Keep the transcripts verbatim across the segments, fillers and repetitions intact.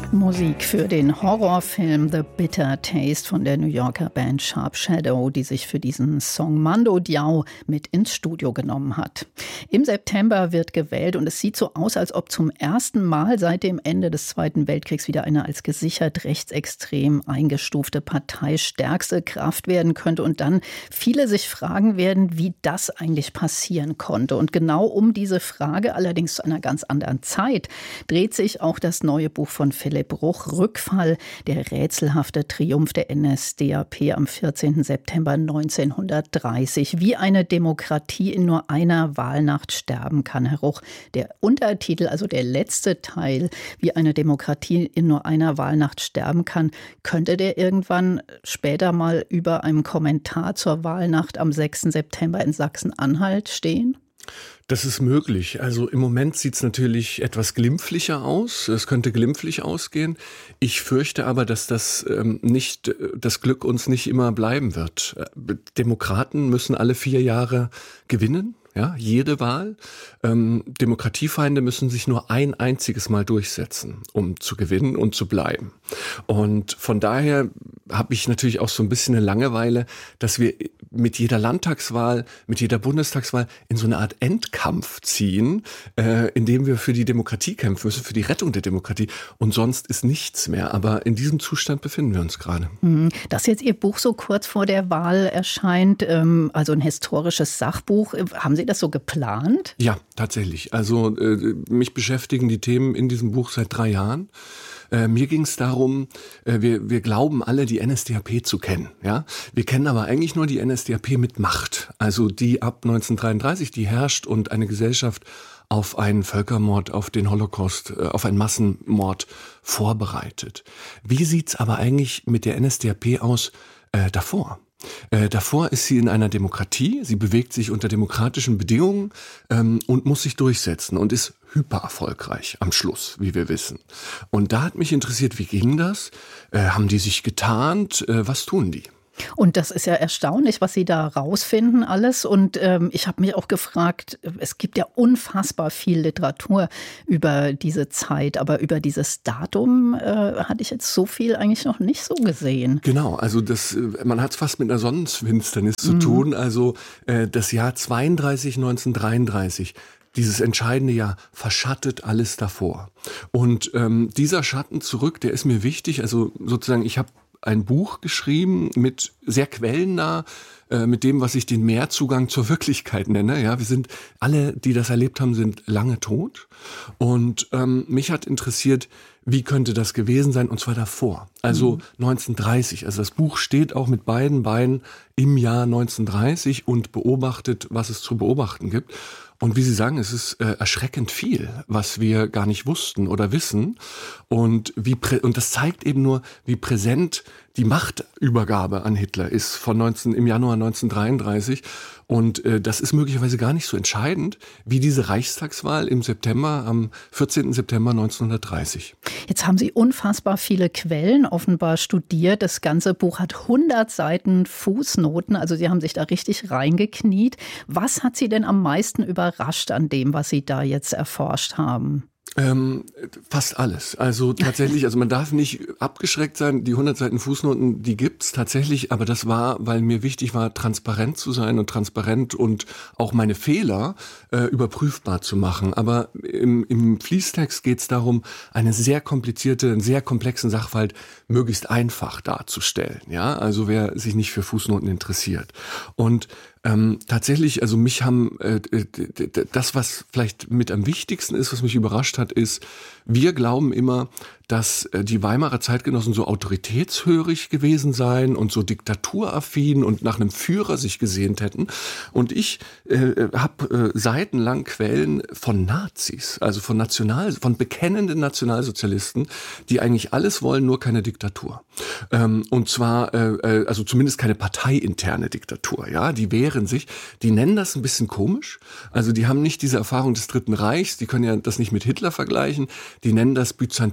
Musik für den Horrorfilm The Bitter Taste von der New Yorker Band Sharp Shadow, die sich für diesen Song Mando Diao mit ins Studio genommen hat. Im September wird gewählt und es sieht so aus, als ob zum ersten Mal seit dem Ende des Zweiten Weltkriegs wieder eine als gesichert rechtsextrem eingestufte Partei stärkste Kraft werden könnte und dann viele sich fragen werden, wie das eigentlich passieren konnte. Und genau um diese Frage, allerdings zu einer ganz anderen Zeit, dreht sich auch das neue Buch von Philipp Bruch, Rückfall, der rätselhafte Triumph der N S D A P am vierzehnten September neunzehnhundertdreißig. Wie eine Demokratie in nur einer Wahlnacht sterben kann, Herr Ruch. Der Untertitel, also der letzte Teil, wie eine Demokratie in nur einer Wahlnacht sterben kann, könnte der irgendwann später mal über einem Kommentar zur Wahlnacht am sechsten September in Sachsen-Anhalt stehen? Das ist möglich. Also im Moment sieht es natürlich etwas glimpflicher aus. Es könnte glimpflich ausgehen. Ich fürchte aber, dass das ähm, nicht, das Glück uns nicht immer bleiben wird. Demokraten müssen alle vier Jahre gewinnen. Ja, jede Wahl. Ähm, Demokratiefeinde müssen sich nur ein einziges Mal durchsetzen, um zu gewinnen und zu bleiben. Und von daher habe ich natürlich auch so ein bisschen eine Langeweile, dass wir mit jeder Landtagswahl, mit jeder Bundestagswahl in so eine Art Endkampf ziehen, äh, indem wir für die Demokratie kämpfen müssen, für die Rettung der Demokratie. Und sonst ist nichts mehr. Aber in diesem Zustand befinden wir uns gerade. Dass jetzt Ihr Buch so kurz vor der Wahl erscheint, ähm, also ein historisches Sachbuch, haben Sie das so geplant? Ja, tatsächlich. Also äh, mich beschäftigen die Themen in diesem Buch seit drei Jahren. Äh, mir ging es darum, äh, wir, wir glauben alle, die N S D A P zu kennen. Ja? Wir kennen aber eigentlich nur die N S D A P mit Macht. Also die ab neunzehnhundertdreiunddreißig, die herrscht und eine Gesellschaft auf einen Völkermord, auf den Holocaust, äh, auf einen Massenmord vorbereitet. Wie sieht's aber eigentlich mit der N S D A P aus äh, davor? Äh, davor ist sie in einer Demokratie, sie bewegt sich unter demokratischen Bedingungen ähm, und muss sich durchsetzen und ist hyper erfolgreich am Schluss, wie wir wissen. Und da hat mich interessiert, wie ging das? Äh, haben die sich getarnt? Äh, was tun die? Und das ist ja erstaunlich, was Sie da rausfinden alles. Und ähm, ich habe mich auch gefragt, es gibt ja unfassbar viel Literatur über diese Zeit, aber über dieses Datum äh, hatte ich jetzt so viel eigentlich noch nicht so gesehen. Genau, also das, man hat es fast mit einer Sonnenfinsternis zu mhm. tun. Also äh, das Jahr zweiunddreißig, neunzehnhundertdreiunddreißig. Dieses entscheidende Jahr verschattet alles davor. Und ähm, dieser Schatten zurück, der ist mir wichtig. Also sozusagen, ich habe ein Buch geschrieben mit sehr quellennah, äh, mit dem, was ich den Mehrzugang zur Wirklichkeit nenne. Ja, wir sind alle, die das erlebt haben, sind lange tot. Und ähm, mich hat interessiert, wie könnte das gewesen sein? Und zwar davor, also mhm. neunzehnhundertdreißig. Also das Buch steht auch mit beiden Beinen im Jahr neunzehnhundertdreißig und beobachtet, was es zu beobachten gibt. Und wie Sie sagen, es ist äh, erschreckend viel, was wir gar nicht wussten oder wissen. Und wie prä- und das zeigt eben nur, wie präsent die Machtübergabe an Hitler ist von neunzehn im Januar neunzehnhundertdreiunddreißig. Und äh, das ist möglicherweise gar nicht so entscheidend wie diese Reichstagswahl im September, am vierzehnten September neunzehnhundertdreißig. Jetzt haben Sie unfassbar viele Quellen offenbar studiert. Das ganze Buch hat hundert Seiten Fußnoten. Also Sie haben sich da richtig reingekniet. Was hat Sie denn am meisten überrascht an dem, was Sie da jetzt erforscht haben? Ähm, fast alles. Also tatsächlich, also man darf nicht abgeschreckt sein. Die hundert Seiten Fußnoten, die gibt's tatsächlich, aber das war, weil mir wichtig war, transparent zu sein und transparent und auch meine Fehler äh, überprüfbar zu machen. Aber im, im Fließtext geht's darum, eine sehr komplizierte, einen sehr komplexen Sachverhalt möglichst einfach darzustellen. Ja, also wer sich nicht für Fußnoten interessiert. Und Ähm, tatsächlich, also mich haben, äh, das, was vielleicht mit am wichtigsten ist, was mich überrascht hat, ist, wir glauben immer, dass äh, die Weimarer Zeitgenossen so autoritätshörig gewesen seien und so diktaturaffin und nach einem Führer sich gesehnt hätten. Und ich äh, habe äh, seitenlang Quellen von Nazis, also von National, von bekennenden Nationalsozialisten, die eigentlich alles wollen, nur keine Diktatur. Ähm, und zwar, äh, also zumindest keine parteiinterne Diktatur, ja, die wären sich, die nennen das ein bisschen komisch, also die haben nicht diese Erfahrung des Dritten Reichs, die können ja das nicht mit Hitler vergleichen, die nennen das Byzantinismus.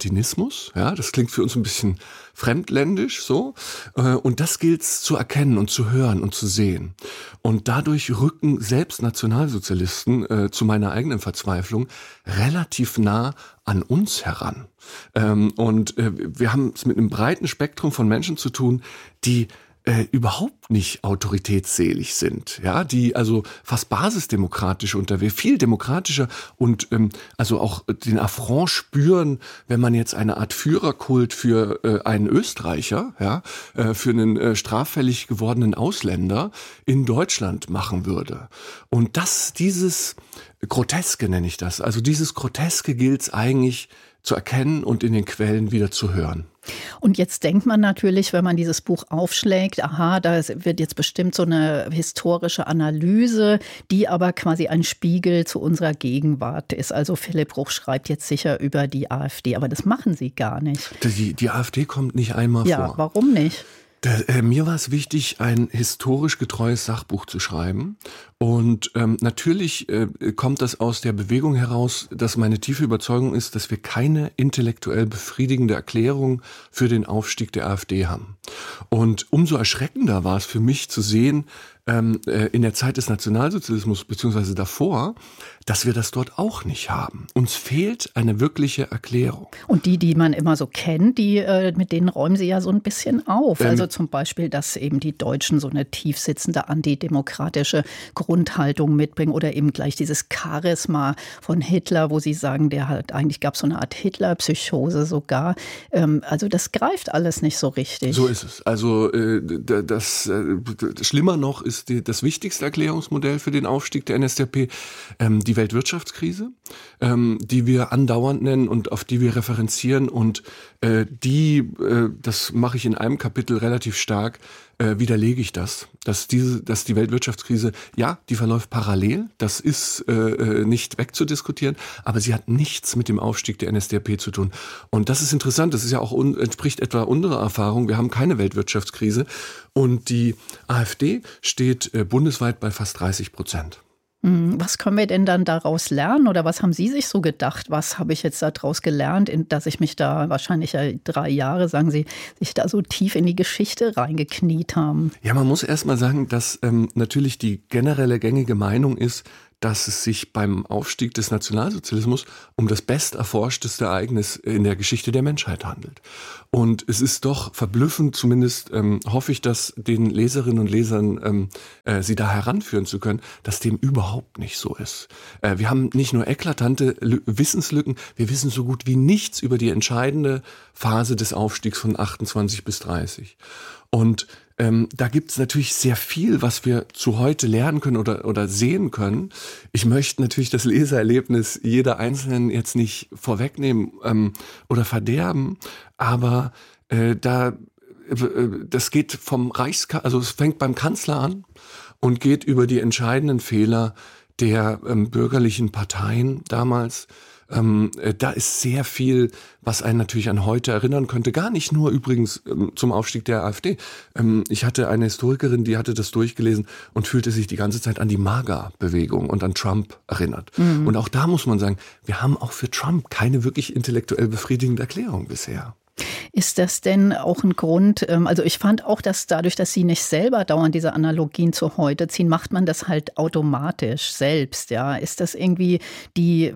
Nationalsozialismus. Ja, das klingt für uns ein bisschen fremdländisch so. Und das gilt es zu erkennen und zu hören und zu sehen. Und dadurch rücken selbst Nationalsozialisten äh, zu meiner eigenen Verzweiflung relativ nah an uns heran. Ähm, und äh, wir haben es mit einem breiten Spektrum von Menschen zu tun, die Äh, überhaupt nicht autoritätsselig sind, ja, die also fast basisdemokratisch unterwegs, viel demokratischer und ähm, also auch den Affront spüren, wenn man jetzt eine Art Führerkult für äh, einen Österreicher, ja, äh, für einen äh, straffällig gewordenen Ausländer in Deutschland machen würde. Und das, dieses Groteske nenne ich das, also dieses Groteske gilt es eigentlich zu erkennen und in den Quellen wieder zu hören. Und jetzt denkt man natürlich, wenn man dieses Buch aufschlägt, aha, da wird jetzt bestimmt so eine historische Analyse, die aber quasi ein Spiegel zu unserer Gegenwart ist. Also Philipp Ruch schreibt jetzt sicher über die AfD, aber das machen Sie gar nicht. Die, die AfD kommt nicht einmal ja, vor. Ja, warum nicht? Da, äh, mir war es wichtig, ein historisch getreues Sachbuch zu schreiben. Und ähm, natürlich äh, kommt das aus der Bewegung heraus, dass meine tiefe Überzeugung ist, dass wir keine intellektuell befriedigende Erklärung für den Aufstieg der AfD haben. Und umso erschreckender war es für mich zu sehen, ähm, äh, in der Zeit des Nationalsozialismus beziehungsweise davor, dass wir das dort auch nicht haben. Uns fehlt eine wirkliche Erklärung. Und die, die man immer so kennt, die, äh, mit denen räumen Sie ja so ein bisschen auf. Ähm, also zum Beispiel, dass eben die Deutschen so eine tiefsitzende antidemokratische Grundhaltung mitbringen oder eben gleich dieses Charisma von Hitler, wo Sie sagen, der hat eigentlich gab es so eine Art Hitler-Psychose sogar. Ähm, also das greift alles nicht so richtig. So ist es. Also äh, das, äh, das schlimmer noch ist die, das wichtigste Erklärungsmodell für den Aufstieg der N S D A P, ähm, die Weltwirtschaftskrise, ähm, die wir andauernd nennen und auf die wir referenzieren und äh, die, äh, das mache ich in einem Kapitel relativ stark, äh, widerlege ich das, dass diese, dass die Weltwirtschaftskrise, ja, die verläuft parallel, das ist äh, nicht wegzudiskutieren, aber sie hat nichts mit dem Aufstieg der N S D A P zu tun. Und das ist interessant, das ist ja auch un, entspricht etwa unserer Erfahrung, wir haben keine Weltwirtschaftskrise und die AfD steht äh, bundesweit bei fast dreißig Prozent. Was können wir denn dann daraus lernen oder was haben Sie sich so gedacht? Was habe ich jetzt daraus gelernt, dass ich mich da wahrscheinlich ja drei Jahre, sagen Sie, sich da so tief in die Geschichte reingekniet haben? Ja, man muss erst mal sagen, dass ähm, natürlich die generelle gängige Meinung ist, dass es sich beim Aufstieg des Nationalsozialismus um das besterforschteste Ereignis in der Geschichte der Menschheit handelt. Und es ist doch verblüffend, zumindest ähm, hoffe ich, dass den Leserinnen und Lesern ähm, äh, sie da heranführen zu können, dass dem überhaupt nicht so ist. Äh, wir haben nicht nur eklatante L- Wissenslücken, wir wissen so gut wie nichts über die entscheidende Phase des Aufstiegs von achtundzwanzig bis dreißig. Und ähm, da gibt es natürlich sehr viel, was wir zu heute lernen können oder, oder sehen können. Ich möchte natürlich das Lesererlebnis jeder Einzelnen jetzt nicht vorwegnehmen ähm, oder verderben, aber äh, da äh, das geht vom Reichskanzler, also es fängt beim Kanzler an und geht über die entscheidenden Fehler der ähm, bürgerlichen Parteien damals. Ähm, äh, da ist sehr viel, was einen natürlich an heute erinnern könnte. Gar nicht nur übrigens ähm, zum Aufstieg der AfD. Ähm, ich hatte eine Historikerin, die hatte das durchgelesen und fühlte sich die ganze Zeit an die MAGA-Bewegung und an Trump erinnert. Mhm. Und auch da muss man sagen, wir haben auch für Trump keine wirklich intellektuell befriedigende Erklärung bisher. Ist das denn auch ein Grund, also ich fand auch, dass dadurch, dass Sie nicht selber dauernd diese Analogien zu heute ziehen, macht man das halt automatisch selbst, ja. Ist das irgendwie die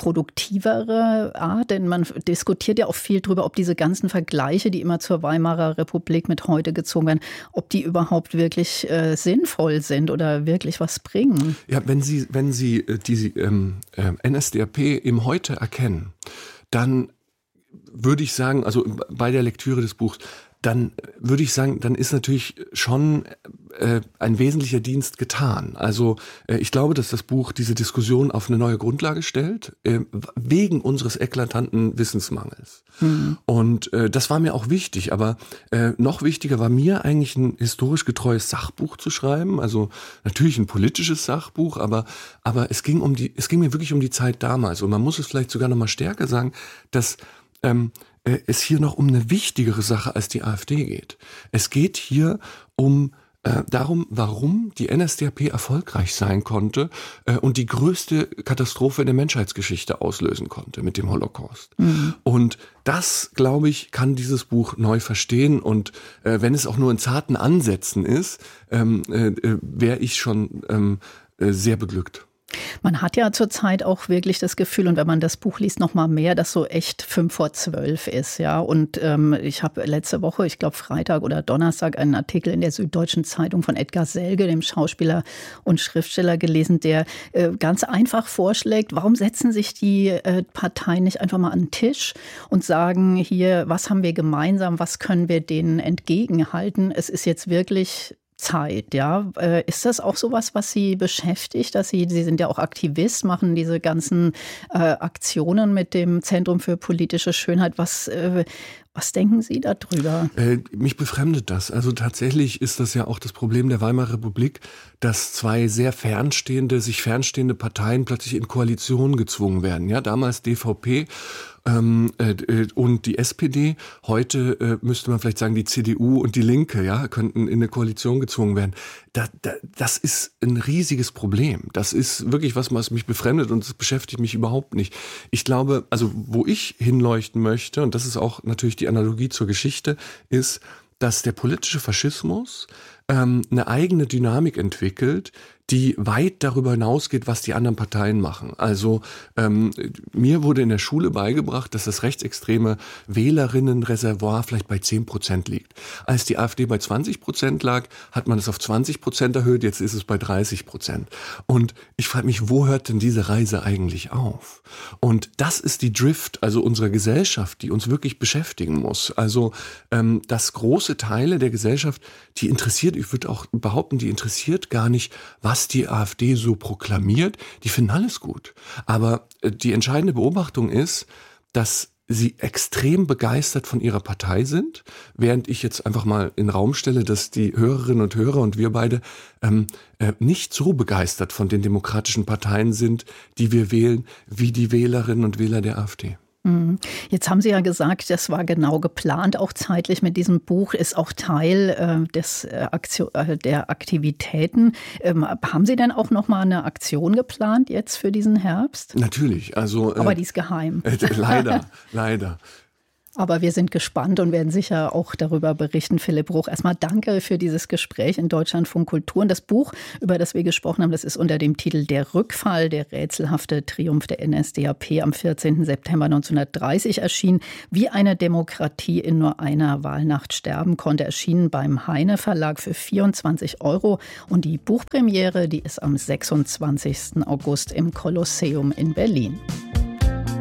produktivere Art? Denn man diskutiert ja auch viel drüber, ob diese ganzen Vergleiche, die immer zur Weimarer Republik mit heute gezogen werden, ob die überhaupt wirklich äh, sinnvoll sind oder wirklich was bringen. Ja, wenn Sie, wenn Sie die ähm, äh, N S D A P im Heute erkennen, dann würde ich sagen, also bei der Lektüre des Buchs, dann würde ich sagen, dann ist natürlich schon äh, ein wesentlicher Dienst getan. Also äh, ich glaube, dass das Buch diese Diskussion auf eine neue Grundlage stellt, äh, wegen unseres eklatanten Wissensmangels. Mhm. Und äh, das war mir auch wichtig, aber äh, noch wichtiger war mir eigentlich ein historisch getreues Sachbuch zu schreiben, also natürlich ein politisches Sachbuch, aber aber es ging um die, es ging mir wirklich um die Zeit damals und man muss es vielleicht sogar noch mal stärker sagen, dass ähm, es hier noch um eine wichtigere Sache als die AfD geht. Es geht hier um äh, darum, warum die N S D A P erfolgreich sein konnte äh, und die größte Katastrophe in der Menschheitsgeschichte auslösen konnte mit dem Holocaust. Mhm. Und das, glaube ich, kann dieses Buch neu verstehen. Und äh, wenn es auch nur in zarten Ansätzen ist, ähm, äh, wäre ich schon ähm, äh, sehr beglückt. Man hat ja zurzeit auch wirklich das Gefühl, und wenn man das Buch liest, noch mal mehr, dass so echt fünf vor zwölf ist, ja. Und ähm, ich habe letzte Woche, ich glaube Freitag oder Donnerstag, einen Artikel in der Süddeutschen Zeitung von Edgar Selge, dem Schauspieler und Schriftsteller, gelesen, der äh, ganz einfach vorschlägt, warum setzen sich die äh, Parteien nicht einfach mal an den Tisch und sagen, hier, was haben wir gemeinsam, was können wir denen entgegenhalten? Es ist jetzt wirklich Zeit, ja. Ist das auch sowas, was Sie beschäftigt, dass Sie, Sie sind ja auch Aktivist, machen diese ganzen äh, Aktionen mit dem Zentrum für politische Schönheit. Was, äh, was denken Sie darüber? Äh, mich befremdet das. Also tatsächlich ist das ja auch das Problem der Weimarer Republik, dass zwei sehr fernstehende, sich fernstehende Parteien plötzlich in Koalition gezwungen werden. Ja, damals D V P ähm, äh, und die S P D. Heute äh, müsste man vielleicht sagen, die C D U und die Linke, ja, könnten in eine Koalition gezwungen werden. Da, da, das ist ein riesiges Problem. Das ist wirklich was, was mich befremdet und das beschäftigt mich überhaupt nicht. Ich glaube, also wo ich hinleuchten möchte, und das ist auch natürlich die Analogie zur Geschichte, ist, dass der politische Faschismus ähm, eine eigene Dynamik entwickelt, die weit darüber hinausgeht, was die anderen Parteien machen. Also ähm, mir wurde in der Schule beigebracht, dass das rechtsextreme Wählerinnenreservoir vielleicht bei zehn Prozent liegt. Als die AfD bei zwanzig Prozent lag, hat man es auf zwanzig Prozent erhöht, jetzt ist es bei dreißig Prozent. Und ich frage mich, wo hört denn diese Reise eigentlich auf? Und das ist die Drift, also unserer Gesellschaft, die uns wirklich beschäftigen muss. Also ähm, dass große Teile der Gesellschaft, die interessiert, ich würde auch behaupten, die interessiert gar nicht, was die AfD so proklamiert, die finden alles gut. Aber die entscheidende Beobachtung ist, dass sie extrem begeistert von ihrer Partei sind, während ich jetzt einfach mal in den Raum stelle, dass die Hörerinnen und Hörer und wir beide ähm, äh, nicht so begeistert von den demokratischen Parteien sind, die wir wählen, wie die Wählerinnen und Wähler der AfD. Jetzt haben Sie ja gesagt, das war genau geplant, auch zeitlich mit diesem Buch, ist auch Teil äh, des, äh, Aktio- äh, der Aktivitäten. Ähm, haben Sie denn auch noch mal eine Aktion geplant jetzt für diesen Herbst? Natürlich. Also, Aber äh, die ist geheim. Äh, leider, leider. Aber wir sind gespannt und werden sicher auch darüber berichten. Philipp Bruch, erstmal danke für dieses Gespräch in Deutschlandfunk Kultur. Und das Buch, über das wir gesprochen haben, das ist unter dem Titel Der Rückfall, der rätselhafte Triumph der N S D A P am vierzehnten September neunzehnhundertdreißig erschienen. Wie eine Demokratie in nur einer Wahlnacht sterben konnte, erschienen beim Heine Verlag für vierundzwanzig Euro. Und die Buchpremiere, die ist am sechsundzwanzigsten August im Kolosseum in Berlin.